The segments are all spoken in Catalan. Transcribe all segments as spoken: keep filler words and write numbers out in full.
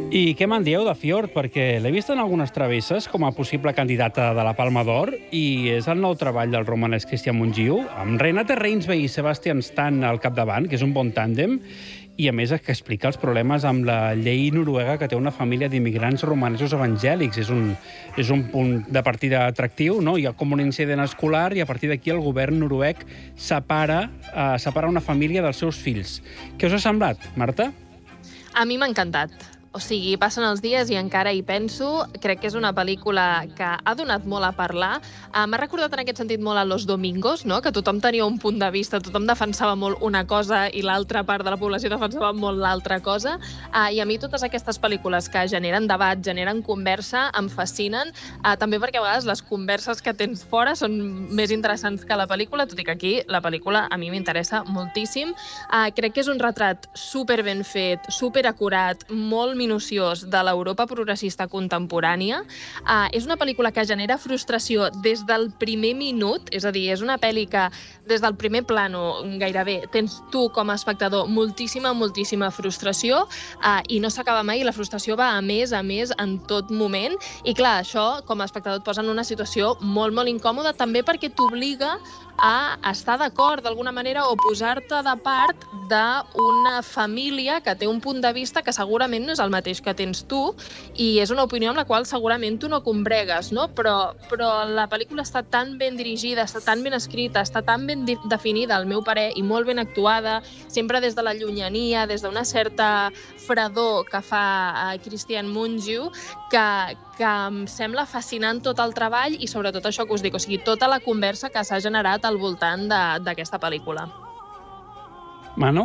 I què me'n dieu de Fjord? Perquè l'he vist en algunes travesses com a possible candidata de la Palma d'Or i és el nou treball del romanès Cristian Mungiu, amb Renate Reinsve i Sebastian Stan al capdavant, que és un bon tàndem, i a més que explica els problemes amb la llei noruega que té una família d'immigrants romanesos evangèlics. És un, és un punt de partida atractiu, no? Hi ha com un incident escolar i a partir d'aquí el govern noruec separa, eh, separa una família dels seus fills. Què us ha semblat, Marta? A mi m'ha encantat. O sigui, passen els dies i encara hi penso. Crec que és una pel·lícula que ha donat molt a parlar. Uh, M'ha recordat en aquest sentit molt a Los Domingos, no? Que tothom tenia un punt de vista, tothom defensava molt una cosa i l'altra part de la població defensava molt l'altra cosa. Uh, I a mi totes aquestes pel·lícules que generen debat, generen conversa, em fascinen, uh, també perquè a vegades les converses que tens fora són més interessants que la pel·lícula, tot i que aquí la pel·lícula a mi m'interessa moltíssim. Uh, crec que és un retrat super ben fet, super acurat, molt minuciós de l'Europa progressista contemporània. Uh, és una pel·lícula que genera frustració des del primer minut, és a dir, és una pel·li que des del primer plano gairebé tens tu com a espectador moltíssima, moltíssima frustració uh, i no s'acaba mai i la frustració va a més, a més en tot moment. I clar, això com a espectador et posa en una situació molt, molt incòmoda, també perquè t'obliga a estar d'acord d'alguna manera o posar-te de part d'una família que té un punt de vista que segurament no és el mateix que tens tu i és una opinió amb la qual segurament tu no combregues, no? Però, però la pel·lícula està tan ben dirigida, està tan ben escrita, està tan ben definida, al meu parer, i molt ben actuada, sempre des de la llunyania, des d'una certa fredor que fa Cristian Mungiu, que, que em sembla fascinant tot el treball i sobretot això que us dic, o sigui, tota la conversa que s'ha generat al voltant d'aquesta pel·lícula. Manu?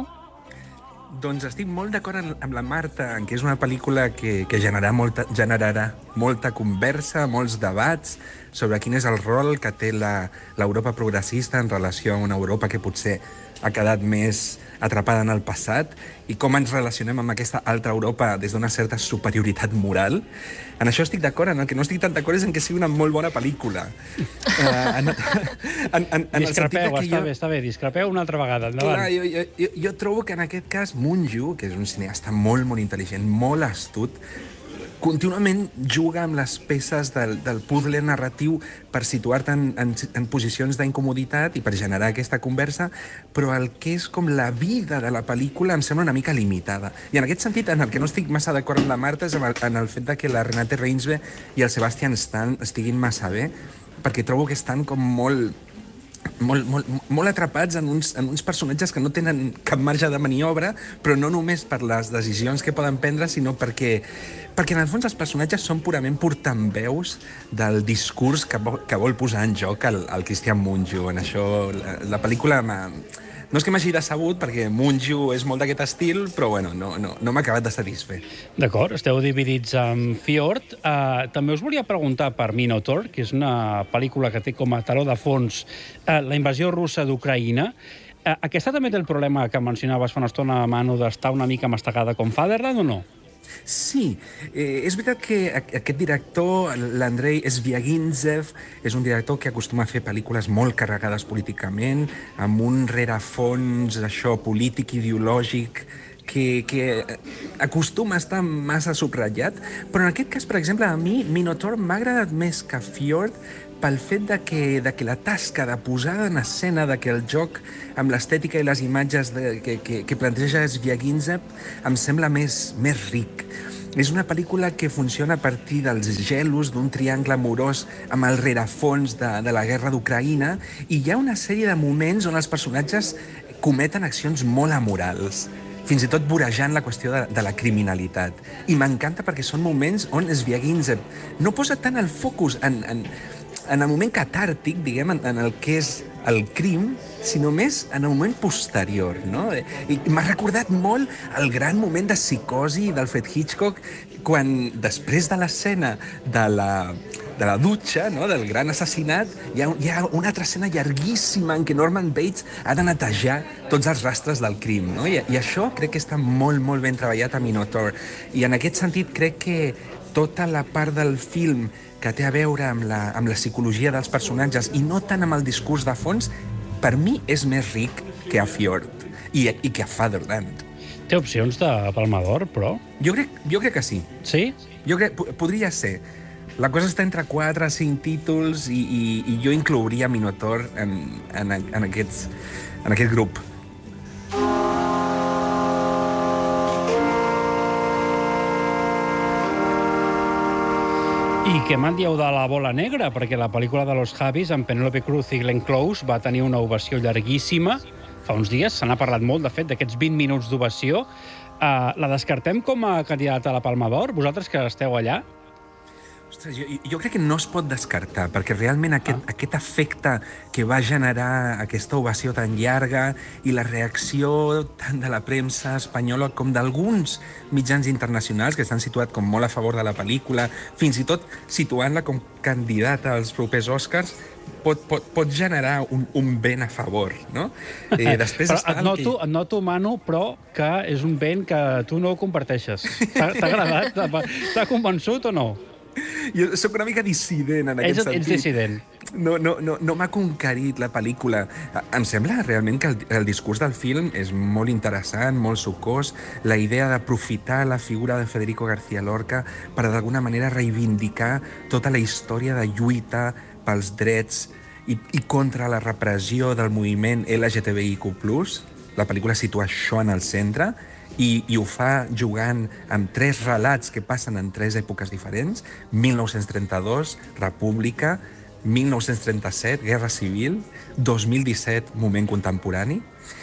Doncs estic molt d'acord amb la Marta en que és una pel·lícula que, que generarà, molta, generarà molta conversa, molts debats sobre quin és el rol que té l'Europa progressista en relació a una Europa que potser ha quedat més atrapada en el passat i com ens relacionem amb aquesta altra Europa des d'una certa superioritat moral. En això estic d'acord, en el que no estic tan d'acord és en que sigui una molt bona pel·lícula. uh, en, en, en, en discrepeu, que està jo... bé, està bé, discrepeu una altra vegada, endavant. Clar, jo, jo, jo, jo trobo que en aquest cas Mungiu, que és un cineasta molt, molt intel·ligent, molt astut, contínuament juga amb les peces del, del puzzle narratiu per situar-te en, en, en posicions d'incomoditat i per generar aquesta conversa, però el que és com la vida de la pel·lícula em sembla una mica limitada. I en aquest sentit, en el que no estic massa d'acord amb la Marta és en el, en el fet de que la Renate Reinsve i el Sebastian Stan estiguin massa bé, perquè trobo que estan com molt... Molt, molt, molt atrapats en uns, en uns personatges que no tenen cap marge de maniobra, però no només per les decisions que poden prendre, sinó perquè, perquè en el fons els personatges són purament portaveus del discurs que, vo, que vol posar en joc el, el Cristian Mungiu. En això, la, la pel·lícula no és que m'hagi decebut, perquè Mungiu és molt d'aquest estil, però bueno, no, no, no m'ha acabat de satisfer. D'acord, esteu dividits amb Fjord. Uh, també us volia preguntar per Minotaur, que és una pel·lícula que té com a taló de fons uh, la invasió russa d'Ucraïna. Uh, aquesta també té el problema que mencionaves fa una estona, Manu, d'estar una mica mastegada com Fatherland o no? Sí, eh, és veritat que aquest director, l'Andrei Sviagintsev, és un director que acostuma a fer pel·lícules molt carregades políticament, amb un rerefons, això, polític, ideològic, que, que acostuma a estar massa subratllat, però en aquest cas, per exemple, a mi Minotaur m'ha agradat més que Fjord pel fet de que, de que la tasca de posada en escena, de que el joc amb l'estètica i les imatges de, que, que, que planteja Sviagintsev em sembla més, més ric. És una pel·lícula que funciona a partir dels gelos d'un triangle amorós amb el rerefons de, de la guerra d'Ucraïna i hi ha una sèrie de moments on els personatges cometen accions molt amorals, fins i tot vorejant la qüestió de, de la criminalitat. I m'encanta perquè són moments on Sviagintsev no posa tant el focus en, en, en el moment catàrtic, diguem, en, en el que és el crim, sinó més en el moment posterior, no? I m'ha recordat molt el gran moment de psicosi d'Alfred Hitchcock quan, després de l'escena de la, de la dutxa, no? Del gran assassinat, hi ha, hi ha una altra escena llarguíssima en què Norman Bates ha de netejar tots els rastres del crim, no? I, i això crec que està molt, molt ben treballat a Minotaur. I en aquest sentit crec que tota la part del film que té a veure amb la, amb la psicologia dels personatges i no tant amb el discurs de fons, per mi és més ric que a Fjord i, i que a Fatherland. Té opcions de Palma d'Or, però? Jo crec, jo crec que sí. Sí? Jo crec, podria ser. La cosa està entre quatre a cinc títols i, i, i jo inclouria Minotaur en, en, en, aquests, en aquest grup. I què me'n dieu de La bola negra? Perquè la pel·lícula de Los Javis, amb Penélope Cruz i Glenn Close, va tenir una ovació llarguíssima. Fa uns dies se n'ha parlat molt, de fet, d'aquests vint minuts d'ovació. Uh, la descartem com a candidata a la Palma d'Or? Vosaltres que esteu allà? Ostres, jo, jo crec que no es pot descartar, perquè realment aquest, ah. aquest efecte que va generar aquesta ovació tan llarga i la reacció tant de la premsa espanyola com d'alguns mitjans internacionals que s'han situat com molt a favor de la pel·lícula, fins i tot situant-la com candidata als propers Oscars, pot, pot, pot generar un, un vent a favor, no? Eh, després però està et noto, que... et noto, Manu, però que és un vent que tu no comparteixes. T'ha agradat? T'ha convençut o no? Jo soc una mica dissident en aquest ets, sentit. Ets dissident. No, no, no, no m'ha conquerit la pel·lícula. Em sembla realment que el, el discurs del film és molt interessant, molt sucós. La idea d'aprofitar la figura de Federico García Lorca per d'alguna manera reivindicar tota la història de lluita pels drets i, i contra la repressió del moviment L G T B I Q plus. La pel·lícula situa això en el centre i, i ho fa jugant amb tres relats que passen en tres èpoques diferents: mil nou-cents trenta-dos, República; mil nou-cents trenta-set, Guerra Civil; dos mil disset, moment contemporani.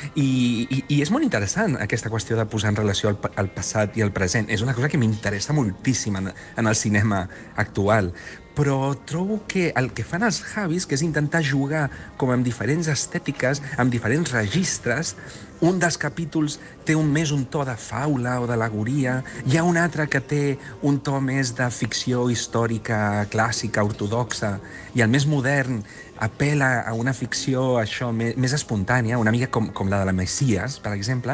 I, i, i és molt interessant aquesta qüestió de posar en relació el, el passat i el present. És una cosa que m'interessa moltíssim en, en el cinema actual. Però trobo que el que fan els Javis, que és intentar jugar com amb diferents estètiques, amb diferents registres. Un dels capítols té un més un to de faula o d'al·legoria, hi ha un altre que té un to més de ficció històrica clàssica, ortodoxa, i el més modern apel·la a una ficció això més, més espontània, una mica com, com la de la Messias, per exemple,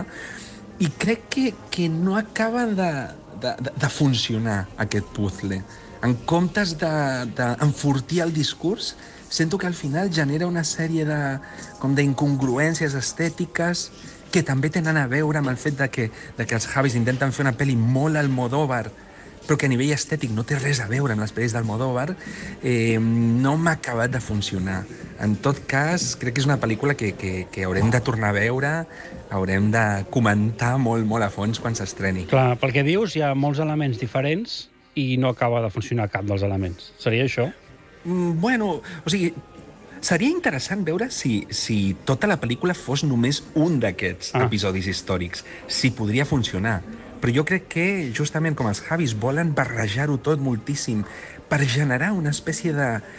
i crec que, que no acaba de, de, de, de funcionar aquest puzzle. En comptes d'enfortir de, de el discurs, sento que al final genera una sèrie de, com d'incongruències estètiques que també tenen a veure amb el fet de que, de que els Javis intenten fer una pel·li molt Almodóvar, però que a nivell estètic no té res a veure amb les pel·lis d'Almodóvar, eh, no m'ha acabat de funcionar. En tot cas, crec que és una pel·lícula que, que, que haurem de tornar a veure, haurem de comentar molt, molt a fons quan s'estreni. Clar, pel que dius, hi ha molts elements diferents i no acaba de funcionar cap dels elements. Seria això? Mm, bueno, o sigui, seria interessant veure si, si tota la pel·lícula fos només un d'aquests ah. episodis històrics, si podria funcionar. Però jo crec que, justament com els Javis, volen barrejar-ho tot moltíssim per generar una espècie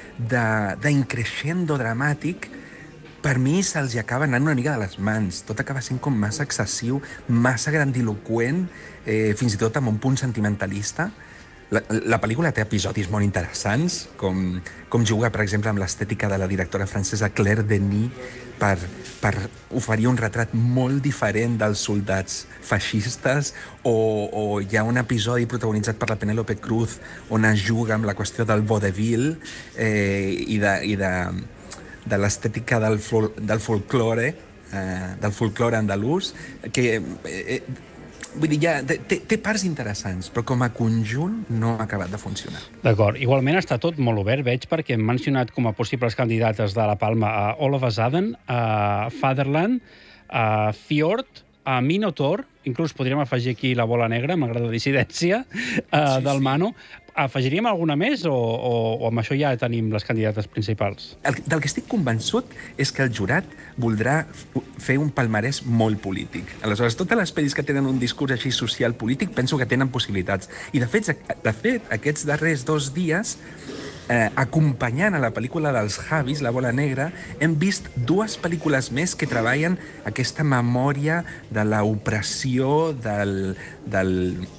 d'increixendo dramàtic. Per mi se'ls acaba anant una mica de les mans. Tot acaba sent com massa excessiu, massa grandiloquent, eh, fins i tot amb un punt sentimentalista. La, la pel·lícula té episodis molt interessants, com, com juga, per exemple, amb l'estètica de la directora francesa Claire Denis per, per oferir un retrat molt diferent dels soldats feixistes, o, o hi ha un episodi protagonitzat per la Penélope Cruz on es juga amb la qüestió del vodevil eh, i de, i de, de l'estètica del, fol, del folklore, eh, del folklore andalús, que... Eh, Vull dir, ja, té, té parts interessants, però com a conjunt no ha acabat de funcionar. D'acord. Igualment està tot molt obert, veig, perquè hem mencionat com a possibles candidates de la Palma a All of a Sudden, a Fatherland, a Fjord, a Minotaur, inclús podríem afegir aquí La bola negra, malgrat la dissidència uh, sí, del Manu. Afegiríem alguna més o, o, o amb això ja tenim les candidates principals? El, del que estic convençut és que el jurat voldrà fer un palmarès molt polític. Aleshores, totes les pel·lis que tenen un discurs així social polític penso que tenen possibilitats. I, de fet, de fet aquests darrers dos dies, eh, acompanyant a la pel·lícula dels Javis, La bola negra, hem vist dues pel·lícules més que treballen aquesta memòria de l'opressió, del... del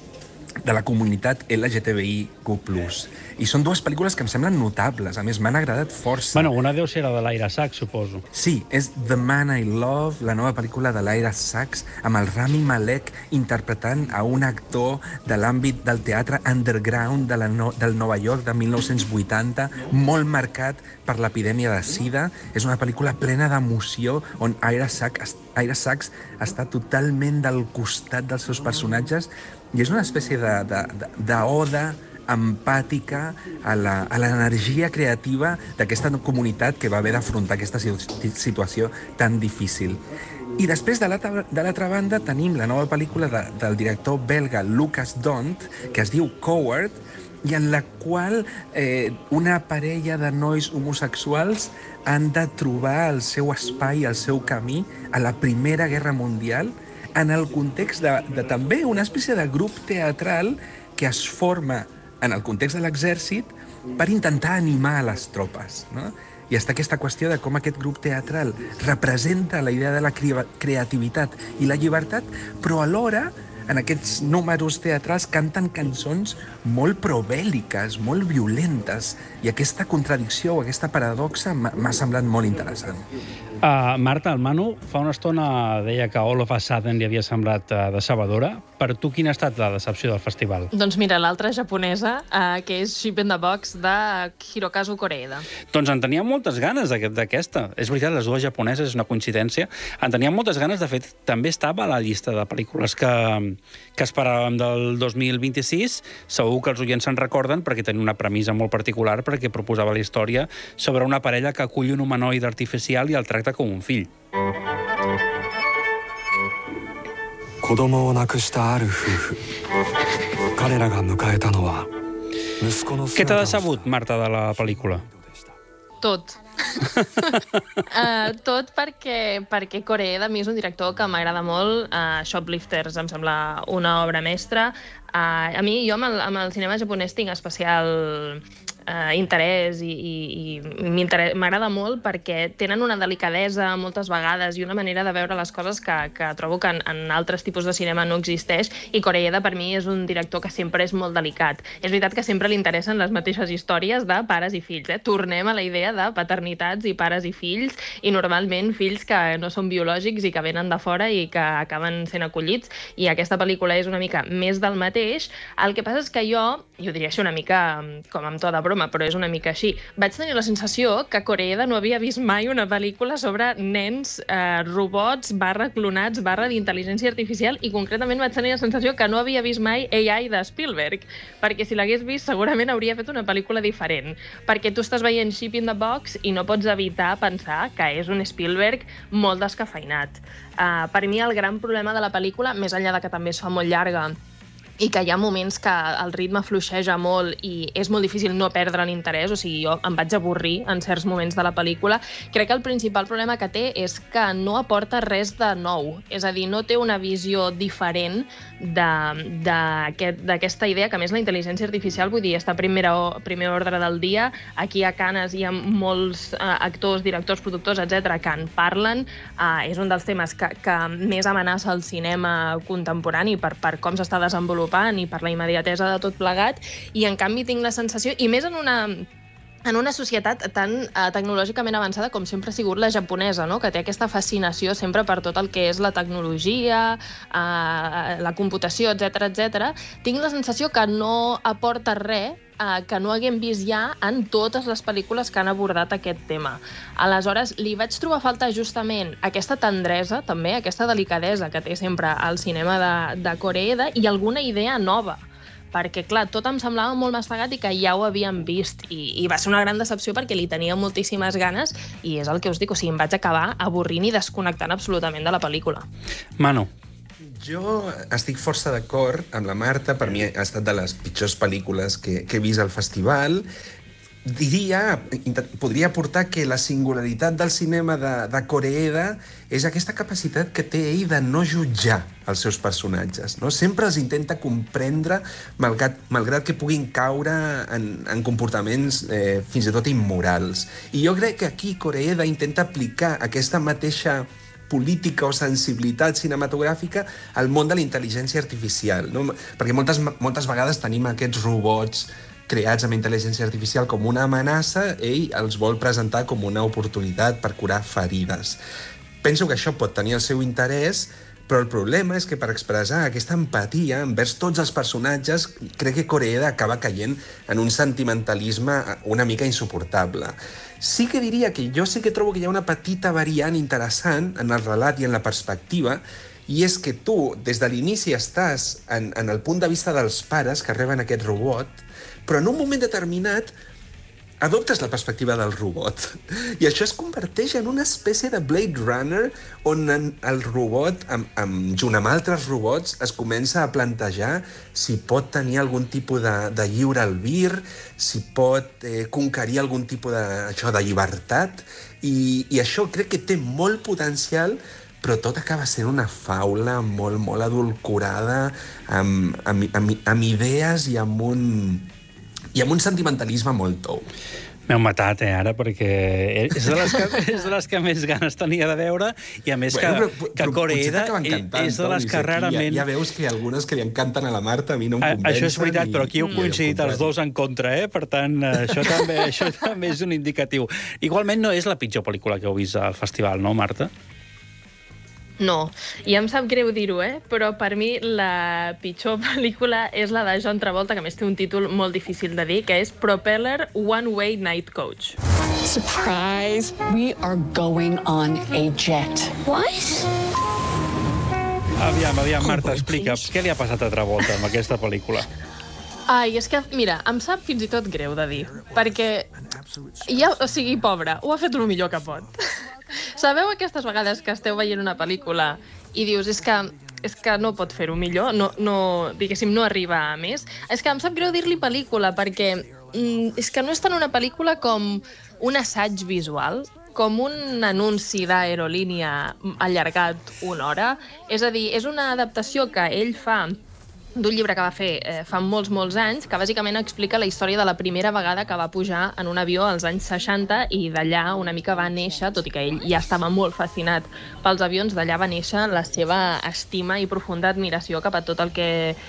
de la comunitat L G T B I Q plus. I són dues pel·lícules que em semblen notables. A més, m'han agradat força. Bueno, una deu ser la de l'Aire Sachs, suposo. Sí, és The Man I Love, la nova pel·lícula de l'Aire Sachs, amb el Rami Malek interpretant a un actor de l'àmbit del teatre underground de la no, del Nova York de mil nou-cents vuitanta, molt marcat per l'epidèmia de sida. És una pel·lícula plena d'emoció on Ira Sachs, Ira Sachs està totalment del costat dels seus personatges i és una espècie d'oda empàtica a l'energia creativa d'aquesta comunitat que va haver d'afrontar aquesta situació tan difícil. I després, de l'altra banda, tenim la nova pel·lícula de, del director belga Lucas Dont, que es diu Coward, i en la qual eh, una parella de nois homosexuals han de trobar el seu espai, el seu camí a la Primera Guerra Mundial, en el context de, de també una espècie de grup teatral que es forma en el context de l'exèrcit per intentar animar les tropes, no? I està aquesta qüestió de com aquest grup teatral representa la idea de la creativitat i la llibertat, però alhora en aquests números teatrals canten cançons molt probèl·liques, molt violentes, i aquesta contradicció o aquesta paradoxa m'ha semblat molt interessant. Uh, Marta, el Manu fa una estona deia que All of a Sudden li havia semblat uh, decebedora. Per tu, quina ha estat la decepció del festival? Doncs mira, l'altra japonesa, uh, que és Ship in the Box, de Hirokazu Koreeda. Doncs en tenia moltes ganes d'aquesta. És veritat, les dues japoneses, és una coincidència. En tenia moltes ganes, de fet, també estava a la llista de pel·lícules que, que esperàvem del dos mil vint-i-sis. Segur que els oients se'n recorden, perquè tenia una premissa molt particular, perquè proposava la història sobre una parella que acull un humanoide artificial i el tracta com un fill. Què t'ha decebut, Marta, de la pel·lícula? Tot. uh, tot perquè, perquè Koreeda a mi és un director que m'agrada molt. uh, Shoplifters em sembla una obra mestra. Uh, a mi, jo amb el, amb el cinema japonès tinc especial uh, interès i, i, i m'agrada molt perquè tenen una delicadesa moltes vegades i una manera de veure les coses que, que trobo que en, en altres tipus de cinema no existeix, i Koreeda per mi és un director que sempre és molt delicat. És veritat que sempre li interessen les mateixes històries de pares i fills. Eh? Tornem a la idea de paternitats i pares i fills, i normalment fills que no són biològics i que venen de fora i que acaben sent acollits, i aquesta pel·lícula és una mica més del mateix. El que passa és que jo, i ho diria així una mica com amb to de broma, però és una mica així, vaig tenir la sensació que Koreeda no havia vist mai una pel·lícula sobre nens, eh, robots, barra clonats, barra d'intel·ligència artificial, i concretament vaig tenir la sensació que no havia vist mai A I de Spielberg, perquè si l'hagués vist segurament hauria fet una pel·lícula diferent, perquè tu estàs veient Ship in the Box i no pots evitar pensar que és un Spielberg molt descafeinat. Uh, per mi el gran problema de la pel·lícula, més enllà de que també es fa molt llarga i que hi ha moments que el ritme fluixeja molt i és molt difícil no perdre l'interès, o sigui, jo em vaig avorrir en certs moments de la pel·lícula, crec que el principal problema que té és que no aporta res de nou, és a dir, no té una visió diferent d'aquesta aquest, idea, que a més la intel·ligència artificial, vull dir, està a primera, primer ordre del dia, aquí a Canes hi ha molts uh, actors, directors, productors, etcètera, que en parlen, uh, és un dels temes que, que més amenaça el cinema contemporani per, per com s'està desenvolupant i per la immediatesa de tot plegat, i en canvi tinc la sensació, i més en una en una societat tan eh, tecnològicament avançada com sempre ha sigut la japonesa, no? Que té aquesta fascinació sempre per tot el que és la tecnologia, eh, la computació, etcètera, etcètera, tinc la sensació que no aporta res eh, que no haguem vist ja en totes les pel·lícules que han abordat aquest tema. Aleshores, li vaig trobar a falta justament aquesta tendresa, també, aquesta delicadesa que té sempre el cinema de, de Koreeda, i alguna idea nova, perquè, clar, tot em semblava molt mastegat i que ja ho havíem vist, i, i va ser una gran decepció perquè li tenia moltíssimes ganes, i és el que us dic, o sigui, em vaig acabar avorrint i desconnectant absolutament de la pel·lícula. Manu. Jo estic força d'acord amb la Marta, per mi ha estat de les pitjors pel·lícules que, que he vist al festival. Diria, podria aportar que la singularitat del cinema de, de Koreeda és aquesta capacitat que té ell de no jutjar els seus personatges, no? Sempre els intenta comprendre, malgrat, malgrat que puguin caure en, en comportaments eh, fins i tot immorals. I jo crec que aquí Koreeda intenta aplicar aquesta mateixa política o sensibilitat cinematogràfica al món de la intel·ligència artificial, no? Perquè moltes, moltes vegades tenim aquests robots creats amb intel·ligència artificial com una amenaça, ell els vol presentar com una oportunitat per curar ferides. Penso que això pot tenir el seu interès, però el problema és que per expressar aquesta empatia envers tots els personatges, crec que Koreeda acaba caient en un sentimentalisme una mica insuportable. Sí que diria que jo sí que trobo que hi ha una petita variant interessant en el relat i en la perspectiva, i és que tu, des de l'inici, estàs en, en el punt de vista dels pares que reben aquest robot, però en un moment determinat adoptes la perspectiva del robot. I això es converteix en una espècie de Blade Runner on el robot, amb, amb, junt amb altres robots, es comença a plantejar si pot tenir algun tipus de, de lliure albir, si pot eh, conquerir algun tipus de, això, de llibertat. I, I això crec que té molt potencial, però tot acaba sent una faula molt, molt adulcorada, amb, amb, amb, amb idees i amb un... i amb un sentimentalisme molt tou. M'heu matat, eh, ara, perquè és de les que, és de les que més ganes tenia de veure, i a més bueno, que, però, que Koreeda és de les que rarament... Ja, ja veus que algunes que li encanten a la Marta, a mi no em convencen. Això és veritat, i, però aquí heu coincidit els dos en contra, eh? Per tant, això també, això també és un indicatiu. Igualment no és la pitjor pel·lícula que heu vist al festival, no, Marta? No, i em sap greu dir-ho, eh? Però per mi la pitjor pel·lícula és la de John Travolta, que a més té un títol molt difícil de dir, que és Propeller One Way Night Coach. Surprise! We are going on a jet. What? Aviam, aviam, Marta, explica, què li ha passat a Travolta amb aquesta pel·lícula? Ai, és que, mira, em sap fins i tot greu de dir, perquè, ja, o sigui, pobre, ho ha fet el millor que pot. Sabeu aquestes vegades que esteu veient una pel·lícula i dius, és que, és que no pot fer-ho millor, no, no, diguéssim, no arriba a més? És que em sap greu dir-li pel·lícula, perquè mm, és que no és tant una pel·lícula com un assaig visual, com un anunci d'aerolínia allargat una hora. És a dir, és una adaptació que ell fa d'un llibre que va fer eh, fa molts, molts anys, que bàsicament explica la història de la primera vegada que va pujar en un avió als anys seixanta, i d'allà una mica va néixer, tot i que ell ja estava molt fascinat pels avions, d'allà va néixer la seva estima i profunda admiració cap a tot el que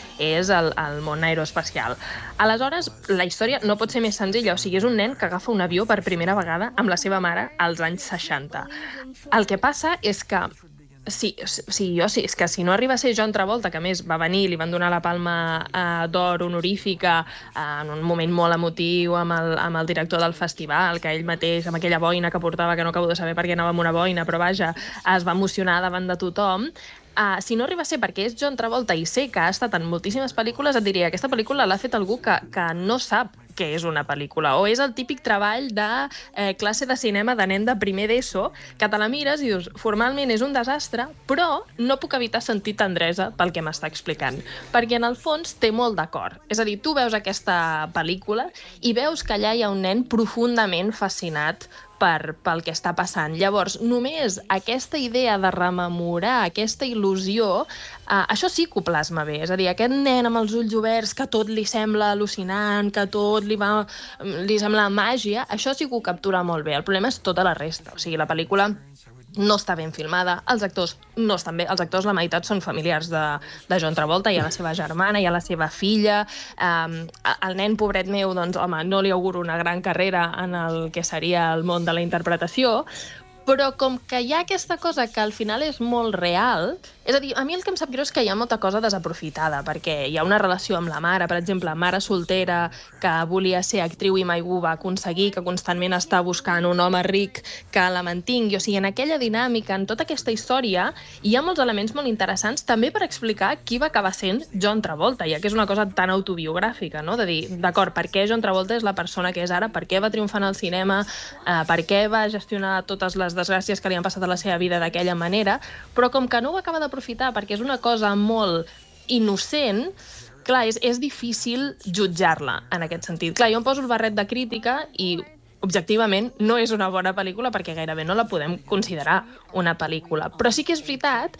és el, el món aeroespacial. Aleshores, la història no pot ser més senzilla, o sigui, és un nen que agafa un avió per primera vegada amb la seva mare als anys seixanta. El que passa és que Sí, sí, jo sí, és que si no arriba a ser John Travolta, que a més va venir, li van donar la palma eh, d'or honorífica eh, en un moment molt emotiu amb el, amb el director del festival, que ell mateix, amb aquella boina que portava, que no acabo de saber per què anava amb una boina, però vaja, es va emocionar davant de tothom. Uh, si no arriba a ser perquè és John Travolta i sé que ha estat en moltíssimes pel·lícules, et diria que aquesta pel·lícula l'ha fet algú que, que no sap què és una pel·lícula, o és el típic treball de eh, classe de cinema de nen de primer d'ESO, que te la mires i dius, formalment és un desastre, però no puc evitar sentir tendresa pel que m'està explicant, perquè en el fons té molt d'acord. És a dir, tu veus aquesta pel·lícula i veus que allà hi ha un nen profundament fascinat per, pel que està passant. Llavors, només aquesta idea de rememorar, aquesta il·lusió, eh, això sí que ho plasma bé. És a dir, aquest nen amb els ulls oberts, que tot li sembla al·lucinant, que tot li, va, li sembla màgia, això sí que ho captura molt bé. El problema és tota la resta. O sigui, la pel·lícula no està ben filmada, els actors no estan bé, els actors la meitat són familiars de, de John Travolta, hi ha la seva germana, hi ha la seva filla, um, el nen pobret meu, doncs home, no li auguro una gran carrera en el que seria el món de la interpretació, però com que hi ha aquesta cosa que al final és molt real, és a dir, a mi el que em sap greu és que hi ha molta cosa desaprofitada, perquè hi ha una relació amb la mare, per exemple, mare soltera que volia ser actriu i mai ho va aconseguir, que constantment està buscant un home ric que la mantingui, o sigui, en aquella dinàmica, en tota aquesta història, hi ha molts elements molt interessants també per explicar qui va acabar sent John Travolta, ja que és una cosa tan autobiogràfica, no? De dir, d'acord, per què John Travolta és la persona que és ara, per què va triomfar en el cinema, eh, per què va gestionar totes les desgràcies que li han passat a la seva vida d'aquella manera, però com que no ho acaba d'aprofitar perquè és una cosa molt innocent, clar, és, és difícil jutjar-la en aquest sentit. Clar, jo em poso el barret de crítica i objectivament no és una bona pel·lícula perquè gairebé no la podem considerar una pel·lícula. Però sí que és veritat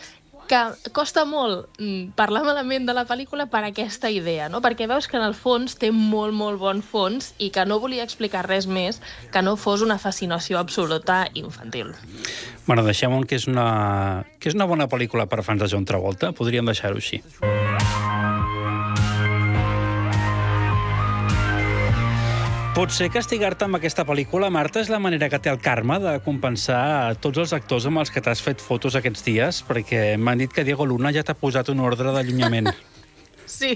que costa molt parlar malament de la pel·lícula per aquesta idea, no? Perquè veus que en el fons té molt, molt bon fons i que no volia explicar res més que no fos una fascinació absoluta infantil. Bueno, deixem-ho que és una, que és una bona pel·lícula per fans de John Travolta. Podríem deixar-ho així. Potser castigar-te amb aquesta pel·lícula, Marta, és la manera que té el karma de compensar tots els actors amb els que t'has fet fotos aquests dies, perquè m'han dit que Diego Luna ja t'ha posat un ordre d'allunyament. Sí,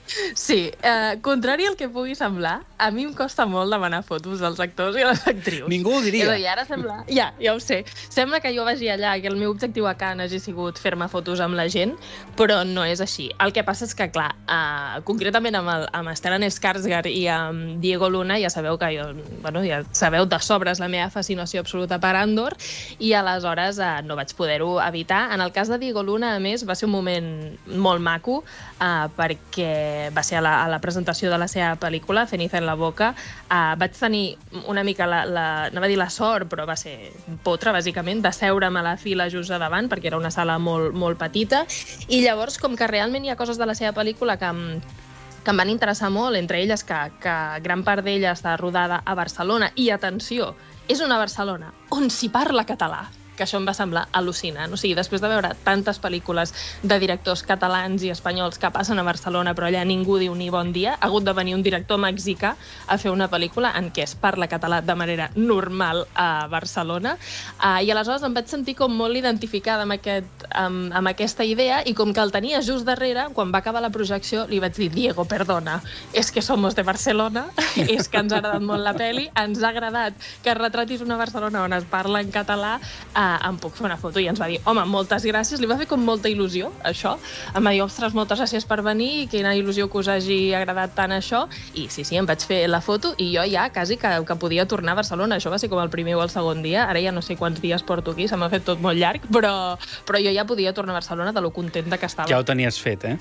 sí. Eh, contrari al que pugui semblar, a mi em costa molt demanar fotos dels actors i les actrius. Ningú ho diria. I ara sembla... Ja, ja ho sé. Sembla que jo vagi allà i el meu objectiu a Cannes hagi sigut fer-me fotos amb la gent, però no és així. El que passa és que, clar, eh, concretament amb, el, amb Stellan Skarsgård i amb Diego Luna, ja sabeu que jo... Bueno, ja sabeu de sobres la meva fascinació absoluta per Andor, i aleshores eh, no vaig poder-ho evitar. En el cas de Diego Luna, a més, va ser un moment molt maco, eh, perquè va ser a la, a la presentació de la seva pel·lícula, Ceniza en la boca. Uh, vaig tenir una mica, la, la, no va dir la sort, però va ser potra, bàsicament, de seure'm a la fila just a davant, perquè era una sala molt, molt petita, i llavors, com que realment hi ha coses de la seva pel·lícula que em, que em van interessar molt, entre elles que, que gran part d'ella està rodada a Barcelona, i atenció, és una Barcelona on s'hi parla català, que això em va semblar al·lucinant. O sigui, després de veure tantes pel·lícules de directors catalans i espanyols que passen a Barcelona, però allà ningú diu ni bon dia, ha hagut de venir un director mexicà a fer una pel·lícula en què es parla català de manera normal a Barcelona. Uh, I aleshores em vaig sentir com molt identificada amb, aquest, amb, amb aquesta idea, i com que el tenia just darrere, quan va acabar la projecció, li vaig dir: Diego, perdona, és que somos de Barcelona, és que ens ha agradat molt la pel·li, ens ha agradat que retratis una Barcelona on es parla en català, uh, em puc fer una foto? I ens va dir: home, moltes gràcies. Li va fer com molta il·lusió, això. Em va dir: ostres, moltes gràcies per venir, quina il·lusió que us hagi agradat tant això. I sí, sí, em vaig fer la foto i jo ja quasi que, que podia tornar a Barcelona. Això va ser com el primer o el segon dia. Ara ja no sé quants dies porto aquí, se m'ha fet tot molt llarg, però, però jo ja podia tornar a Barcelona de lo contenta que estava. Ja ho tenies fet, eh?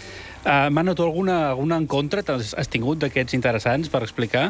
Uh, Manu, tu alguna, alguna en contra has, has tingut d'aquests interessants per explicar?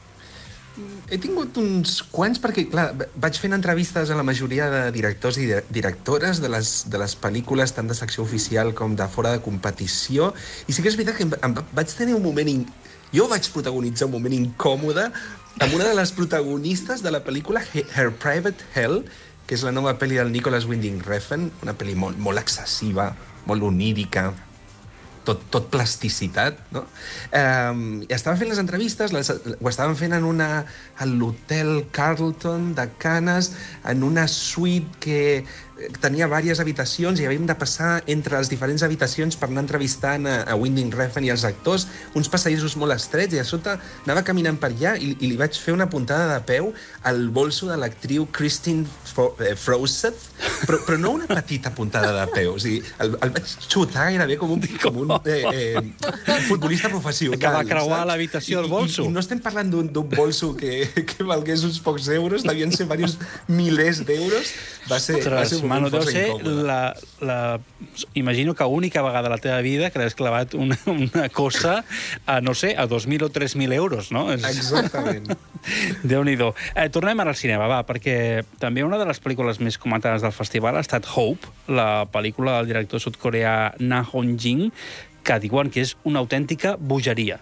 He tingut uns quants, perquè, clar, vaig fent entrevistes a la majoria de directors i de directores de les, de les pel·lícules, tant de secció oficial com de fora de competició, i sí que és veritat que em, em vaig tenir un moment... In... Jo vaig protagonitzar un moment incòmode amb una de les protagonistes de la pel·lícula Her Private Hell, que és la nova pel·li del Nicholas Winding Refn, una pel·li molt, molt excessiva, molt onírica, tot, tot plasticitat, no? Um, I estaven fent les entrevistes, les, ho estaven fent en una, a l'Hotel Carlton de Cannes, en una suite que tenia diverses habitacions i havíem de passar entre les diferents habitacions per anar entrevistant a, a Winding Refn i els actors, uns passadissos molt estrets, i a sota anava caminant per allà i, i li vaig fer una puntada de peu al bolso de l'actriu Christine Fro eh, Froseth, però, però no una petita puntada de peu, o sigui, el, el vaig xutar gairebé com un, com un eh, eh, futbolista professional. Que va creuar l'habitació del bolso. I, i, I no estem parlant d'un bolso que, que valgués uns pocs euros, devien ser diversos milers d'euros. Va ser, va ser un Manu, deu ser la, la, imagino que única vegada a la teva vida que l'has clavat una, una cosa a, no sé, a dos mil o tres mil euros, no? Exactament. Déu-n'hi-do. Eh, tornem ara al cinema, va, perquè també una de les pel·lícules més comentades del festival ha estat Hope, la pel·lícula del director sud-coreà Na Hong-jin, que diuen que és una autèntica bogeria.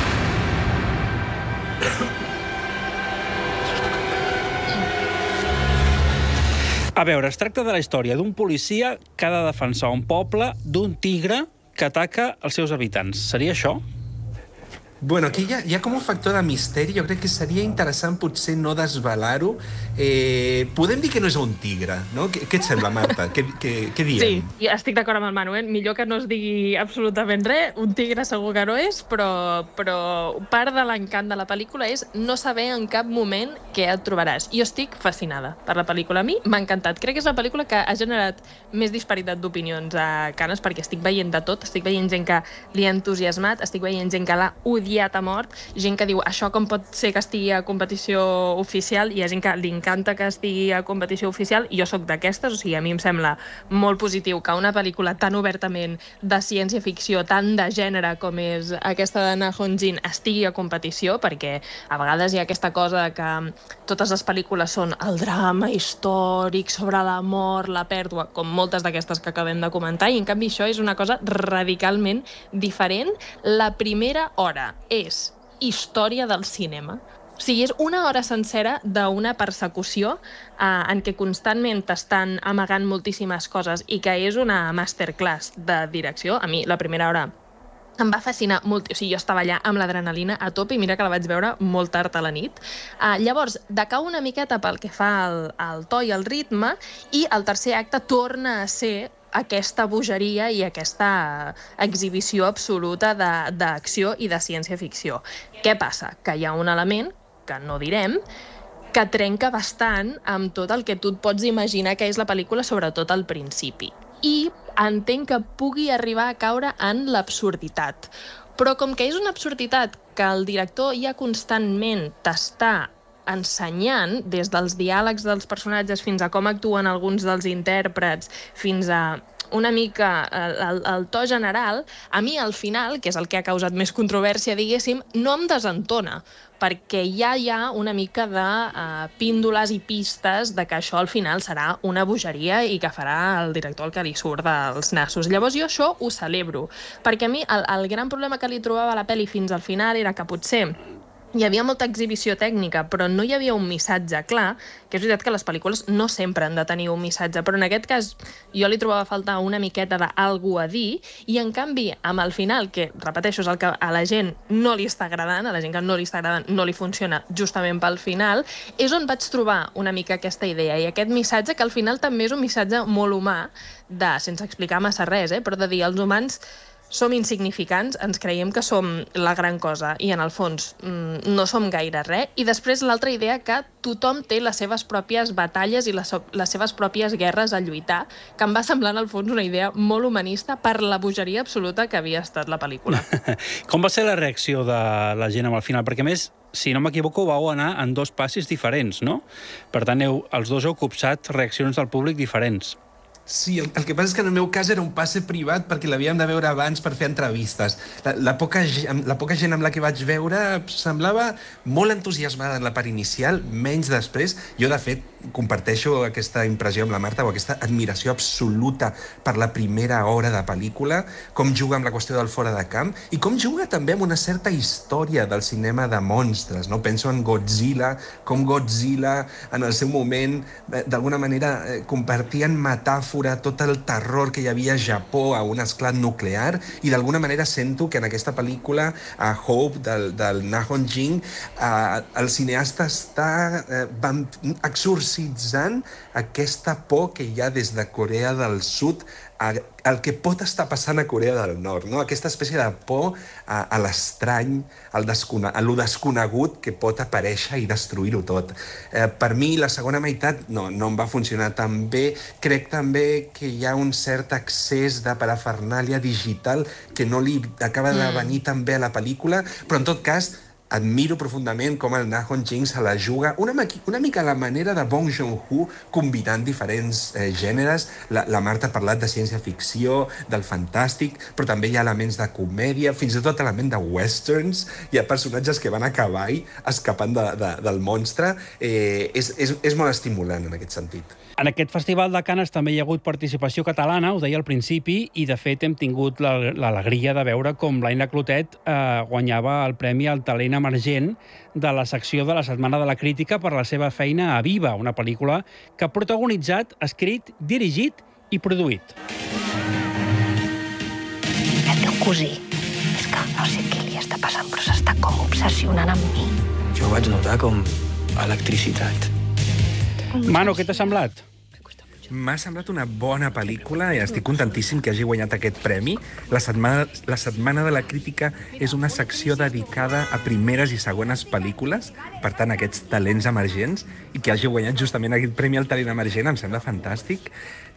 A veure, es tracta de la història d'un policia que ha de defensar un poble d'un tigre que ataca els seus habitants. Seria això? Bueno, aquí hi ha, hi ha com un factor de misteri. Jo crec que seria interessant potser no desvelar-ho. Eh, podem dir que no és un tigre, no? Què, què et sembla, Marta? Què, què, què diem? Sí, estic d'acord amb el Manu, eh? Millor que no es digui absolutament res. Un tigre segur que no és, però, però part de l'encant de la pel·lícula és no saber en cap moment què et trobaràs. Jo estic fascinada per la pel·lícula. A mi m'ha encantat. Crec que és la pel·lícula que ha generat més disparitat d'opinions a Cannes, perquè estic veient de tot. Estic veient gent que li ha entusiasmat, estic veient gent que l'ha odiat, odiat a mort, gent que diu això com pot ser que estigui a competició oficial, i hi ha gent que li encanta que estigui a competició oficial, i jo sóc d'aquestes, o sigui, a mi em sembla molt positiu que una pel·lícula tan obertament de ciència-ficció, tan de gènere com és aquesta de Na Hong-jin, estigui a competició, perquè a vegades hi ha aquesta cosa que totes les pel·lícules són el drama històric sobre la mort, la pèrdua, com moltes d'aquestes que acabem de comentar, i en canvi això és una cosa radicalment diferent. La primera hora és història del cinema. O sigui, és una hora sencera d'una persecució eh, en què constantment t'estan amagant moltíssimes coses i que és una masterclass de direcció. A mi, la primera hora em va fascinar molt, o sigui, jo estava allà amb l'adrenalina a tope i mira que la vaig veure molt tard a la nit. Uh, llavors, decau una miqueta pel que fa al, al to i al ritme, i el tercer acte torna a ser aquesta bogeria i aquesta exhibició absoluta d'acció i de ciència-ficció. Què passa? Que hi ha un element, que no direm, que trenca bastant amb tot el que tu et pots imaginar que és la pel·lícula, sobretot al principi. I entenc que pugui arribar a caure en l'absurditat. Però com que és una absurditat que el director ja constantment t'està ensenyant, des dels diàlegs dels personatges fins a com actuen alguns dels intèrprets, fins a una mica el, el to general, a mi al final, que és el que ha causat més controvèrsia, diguéssim, no em desentona, perquè ja hi ha una mica de uh, píndoles i pistes de que això al final serà una bogeria i que farà el director el que li surt dels nassos. Llavors jo això ho celebro, perquè a mi el, el gran problema que li trobava a la pel·li fins al final era que potser hi havia molta exhibició tècnica, però no hi havia un missatge clar, que és veritat que les pel·lícules no sempre han de tenir un missatge, però en aquest cas jo li trobava a faltar una miqueta d'algú a dir, i en canvi, amb el final, que, repeteixo, és el que a la gent no li està agradant, a la gent que no li està agradant no li funciona justament pel final, és on vaig trobar una mica aquesta idea, i aquest missatge, que al final també és un missatge molt humà, de, sense explicar massa res, eh, però de dir, els humans som insignificants, ens creiem que som la gran cosa i en el fons no som gaire res. I després l'altra idea que tothom té les seves pròpies batalles i les, les seves pròpies guerres a lluitar, que em va semblar en el fons una idea molt humanista per la bogeria absoluta que havia estat la pel·lícula. Com va ser la reacció de la gent amb el final? Perquè a més, si no m'equivoco, vau anar en dos passis diferents, no? Per tant, heu, els dos heu copsat reaccions del públic diferents. Sí, el, el que passa és que en el meu cas era un passe privat perquè l'havíem de veure abans per fer entrevistes. La, la, poca, la poca gent amb la que vaig veure semblava molt entusiasmada en la part inicial, menys després. Jo, de fet, comparteixo aquesta impressió amb la Marta, o aquesta admiració absoluta per la primera hora de pel·lícula, com juga amb la qüestió del fora de camp i com juga també amb una certa història del cinema de monstres, no? Penso en Godzilla, com Godzilla en el seu moment d'alguna manera compartien metàfora tot el terror que hi havia a Japó a un esclat nuclear, i d'alguna manera sento que en aquesta pel·lícula, a Hope, del, del Na Hong-jin, eh, el cineasta està eh, exorcitzant aquesta por que hi ha des de Corea del Sud a, el que pot estar passant a Corea del Nord, no? Aquesta espècie de por a, a l'estrany, al descone a lo desconegut que pot aparèixer i destruir-ho tot. Eh, per mi, la segona meitat no, no em va funcionar tan bé. Crec també que hi ha un cert excés de parafernàlia digital que no li acaba de venir tan bé a la pel·lícula, però en tot cas admiro profundament com el Na Hong-jin se la juga una, una mica a la manera de Bong Joon-ho, combinant diferents eh, gèneres. La, la Marta ha parlat de ciència-ficció, del fantàstic, però també hi ha elements de comèdia, fins i tot element de westerns. Hi ha personatges que van a cavall escapant de, de, del monstre. Eh, és, és, és molt estimulant en aquest sentit. En aquest Festival de Canes també hi ha hagut participació catalana, ho deia al principi, i de fet hem tingut l'alegria de veure com l'Aina Clotet eh, guanyava el Premi al Talent Emergent de la secció de la Setmana de la Crítica per la seva feina a Viva, una pel·lícula que ha protagonitzat, escrit, dirigit i produït. El teu cosí, és que no sé què li està passant, però s'està com obsessionant amb mi. Jo vaig notar com electricitat. Mano, què t'ha semblat? M'ha semblat una bona pel·lícula i estic contentíssim que hagi guanyat aquest premi. La setmana, la setmana de la Crítica és una secció dedicada a primeres i segones pel·lícules, per tant, aquests talents emergents, i que hagi guanyat justament aquest premi al talent emergent em sembla fantàstic.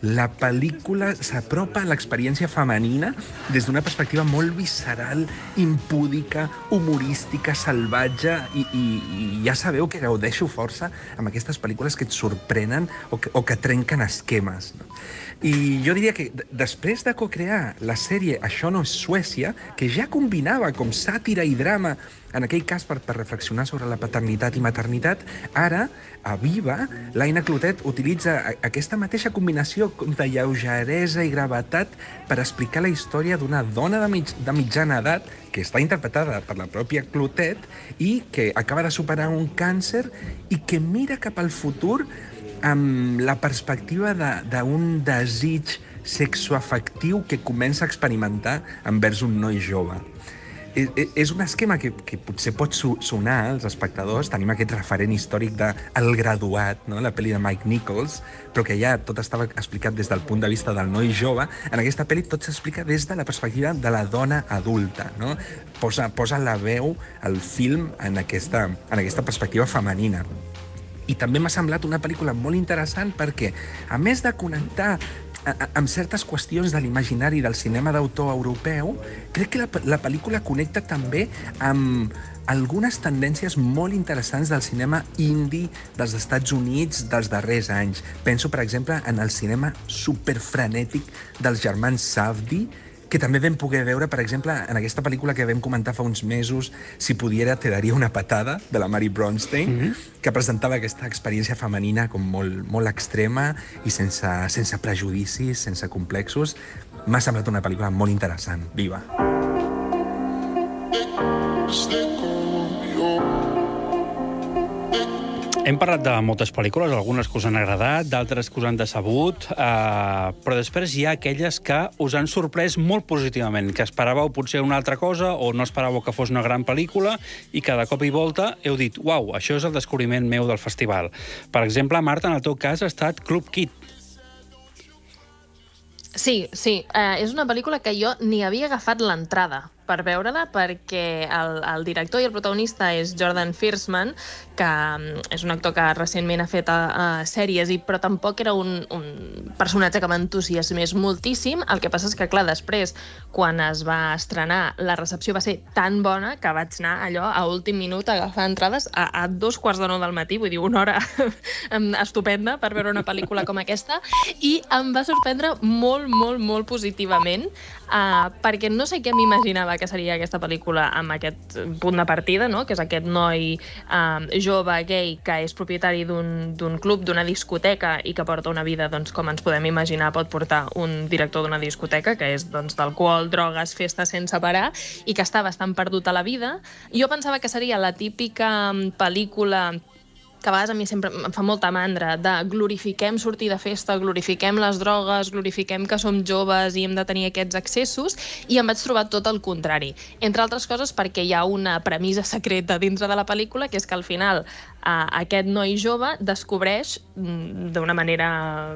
La pel·lícula s'apropa a l'experiència femenina des d'una perspectiva molt visceral, impúdica, humorística, salvatge, i, i, i ja sabeu que gaudeixo força amb aquestes pel·lícules que et sorprenen o que, o que trenquen esquemes. No? I jo diria que després de co-crear la sèrie Això no és Suècia, que ja combinava com sàtira i drama, en aquell cas per, per reflexionar sobre la paternitat i maternitat, ara, a Viva, l'Aina Clotet utilitza aquesta mateixa combinació de lleugeresa i gravetat per explicar la història d'una dona de, mig, de mitjana edat que està interpretada per la pròpia Clotet i que acaba de superar un càncer i que mira cap al futur amb la perspectiva d'un de, desig sexoafectiu que comença a experimentar envers un noi jove. És un esquema que, que potser pot sonar als espectadors. Tenim aquest referent històric de El Graduat, no? La pel·li de Mike Nichols, però que ja tot estava explicat des del punt de vista del noi jove. En aquesta pel·li tot s'explica des de la perspectiva de la dona adulta, no? Posa, posa la veu al film en aquesta, en aquesta perspectiva femenina. I també m'ha semblat una pel·lícula molt interessant perquè, a més de connectar amb certes qüestions de l'imaginari del cinema d'autor europeu, crec que la, la pel·lícula connecta també amb algunes tendències molt interessants del cinema indie dels Estats Units dels darrers anys. Penso, per exemple, en el cinema superfrenètic dels germans Safdie, que també vam poder veure, per exemple, en aquesta pel·lícula que vam comentar fa uns mesos, Si pudiera te daria una patada, de la Mary Bronstein, mm-hmm. que presentava aquesta experiència femenina com molt, molt extrema i sense, sense prejudicis, sense complexos. M'ha semblat una pel·lícula molt interessant. Viva! Hem parlat de moltes pel·lícules, algunes que us han agradat, d'altres que us han decebut, eh, però després hi ha aquelles que us han sorprès molt positivament, que esperàveu potser una altra cosa o no esperàveu que fos una gran pel·lícula i que de cop i volta heu dit «Uau, això és el descobriment meu del festival». Per exemple, Marta, en el teu cas ha estat Club Kid. Sí, sí. Eh, és una pel·lícula que jo ni havia agafat l'entrada per veure-la, perquè el, el director i el protagonista és Jordan Firstman, que és un actor que recentment ha fet uh, sèries, i, però tampoc era un, un personatge que m'entusiasmés moltíssim. El que passa és que, clar, després, quan es va estrenar, la recepció va ser tan bona que vaig anar allò a últim minut a agafar entrades a, a dos quarts de nou del matí, vull dir, una hora estupenda per veure una pel·lícula com aquesta, i em va sorprendre molt, molt, molt positivament, uh, perquè no sé què m'imaginava que seria aquesta pel·lícula amb aquest punt de partida, no? Que és aquest noi um, jove gay que és propietari d'un club, d'una discoteca, i que porta una vida, doncs, com ens podem imaginar pot portar un director d'una discoteca, que és, doncs, d'alcohol, drogues, festa sense parar, i que està bastant perdut a la vida. Jo pensava que seria la típica pel·lícula que a vegades a mi sempre em fa molta mandra, de glorifiquem sortir de festa, glorifiquem les drogues, glorifiquem que som joves i hem de tenir aquests accessos, i em vaig trobar tot el contrari. Entre altres coses perquè hi ha una premissa secreta dintre de la pel·lícula, que és que al final eh, aquest noi jove descobreix d'una manera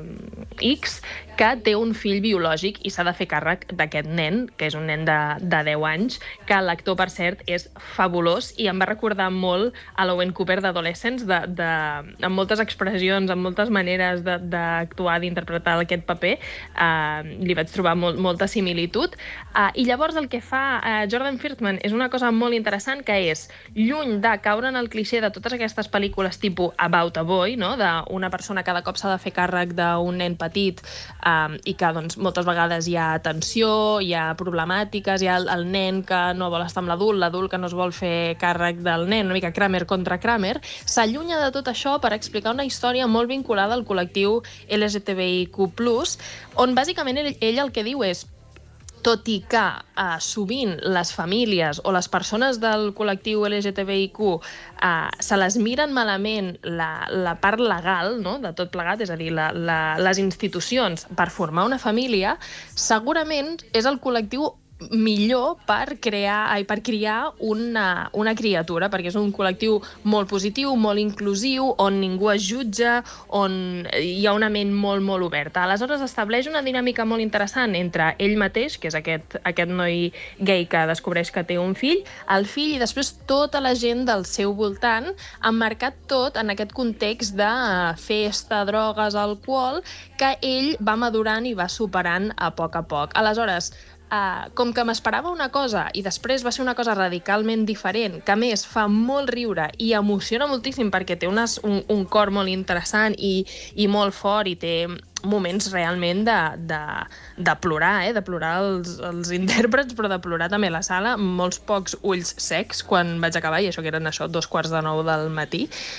X que té un fill biològic i s'ha de fer càrrec d'aquest nen, que és un nen de, de deu anys, que l'actor, per cert, és fabulós i em va recordar molt a l'Owen Cooper d'Adolescents, de, de, amb moltes expressions, amb moltes maneres d'actuar, d'interpretar aquest paper. Eh, li vaig trobar molt, molta similitud. Eh, I llavors el que fa eh, Jordan Firstman és una cosa molt interessant, que és, lluny de caure en el clixé de totes aquestes pel·lícules tipus About a Boy, no? D'una persona que cada cop s'ha de fer càrrec d'un nen petit, Um, i que, doncs, moltes vegades hi ha tensió, hi ha problemàtiques, hi ha el, el nen que no vol estar amb l'adult, l'adult que no es vol fer càrrec del nen, una mica Kramer contra Kramer. S'allunya de tot això per explicar una història molt vinculada al col·lectiu L G T B I Q plus, on bàsicament ell, ell el que diu és, tot i que eh, sovint les famílies o les persones del col·lectiu L G T B I Q eh, se les miren malament la, la part legal, no?, de tot plegat, és a dir, la, la, les institucions per formar una família, segurament és el col·lectiu millor per crear, ai, per criar una, una criatura, perquè és un col·lectiu molt positiu, molt inclusiu, on ningú es jutja, on hi ha una ment molt, molt oberta. Aleshores estableix una dinàmica molt interessant entre ell mateix, que és aquest, aquest noi gay que descobreix que té un fill, el fill i després tota la gent del seu voltant, emmarcat tot en aquest context de festa, drogues, alcohol, que ell va madurant i va superant a poc a poc. Aleshores, Uh, com que m'esperava una cosa i després va ser una cosa radicalment diferent, que a més fa molt riure i emociona moltíssim perquè té unes, un, un cor molt interessant i, i molt fort i té moments realment de, de, de plorar, eh? de plorar els, els intèrprets, però de plorar també la sala, amb molts pocs ulls secs quan vaig acabar, i això que eren això, dos quarts de nou del matí.